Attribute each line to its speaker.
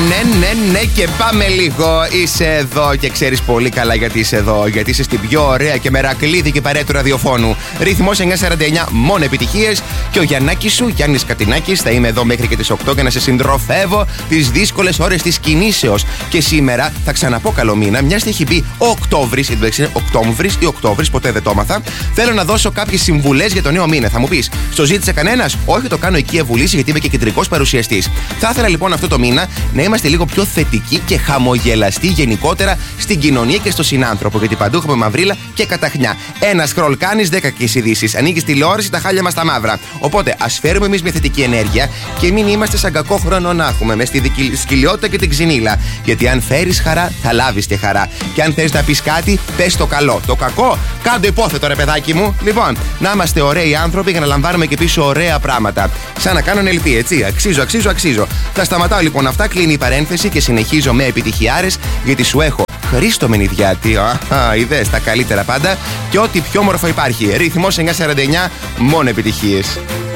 Speaker 1: Ναι, και πάμε λίγο. Είσαι εδώ και ξέρεις πολύ καλά γιατί είσαι εδώ. Γιατί είσαι στην πιο ωραία και μερακλείδικη παρέα του ραδιοφώνου. Ρυθμός 949, μόνο επιτυχίες. Και ο Γιαννάκης σου, Γιάννης Κατινάκης, θα είμαι εδώ μέχρι και τις 8 για να σε συντροφεύω τις δύσκολες ώρες της κινήσεως. Και σήμερα θα ξαναπώ καλό μήνα, μιας και έχει μπει Οκτώβρης, είναι Οκτώβρης ή Οκτώβρης, ποτέ δεν το έμαθα. Θέλω να δώσω κάποιες συμβουλές για το νέο μήνα. Θα μου πεις, στο ζήτησε κανένας? Όχι, το κάνω εκεί ευουλήσει γιατί είμαι και κεντρικός παρουσιαστής. Θα ήθελα λοιπόν αυτό το μήνα να είμαστε λίγο πιο θετικοί και χαμογελαστοί γενικότερα στην κοινωνία και στο συνάνθρωπο. Γιατί παντού έχουμε μαυρίλα και καταχνιά. Ένα σκρολ κάνεις, 10 ειδήσεις. Ανοίγεις τηλεόραση, τα χάλια μας τα μαύρα. Οπότε ας φέρουμε εμείς μια θετική ενέργεια και μην είμαστε σαν κακό χρόνο να έχουμε με στη σκυλιότητα και την ξυνήλα. Γιατί αν φέρεις χαρά, θα λάβεις και χαρά. Και αν θες να πεις κάτι, πες το καλό. Το κακό, κάντε υπόθετο ρε παιδάκι μου. Λοιπόν, να είμαστε ωραίοι άνθρωποι για να λαμβάνουμε και πίσω ωραία πράγματα. Σαν να κάνω ελπί, έτσι. Αξίζω. Θα σταματάω λοιπόν αυτά, κλείνει η παρένθεση και συνεχίζω με επιτυχιάρες γιατί σου έχω Χρήστο Μενιδιάτη, ιδέες τα καλύτερα πάντα και ό,τι πιο όμορφο υπάρχει. Ρυθμός 949, μόνο επιτυχίες.